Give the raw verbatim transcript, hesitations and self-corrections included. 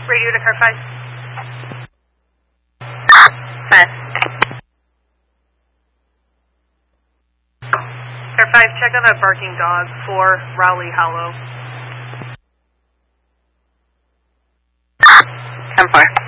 Radio to car five. Five. Car five, check on a barking dog for Rowley Hollow. ten four.